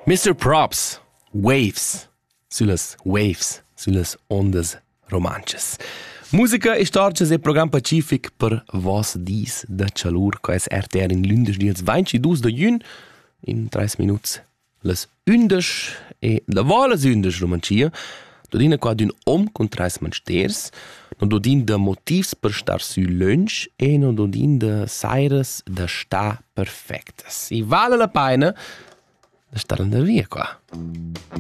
Mr. Props, Waves, sulle ondas romanches. Musica e storges e program pacific per vos dis da Cialur, che es RTR in lundes dies 22 de jun, in 3 minuts les undes e la voles undes romancia, dodina qua d'un om con 3 mansters, non dodin de motivs per star su lunch e non dodin de saires de sta perfectas. I vale la pena de star in der via qua.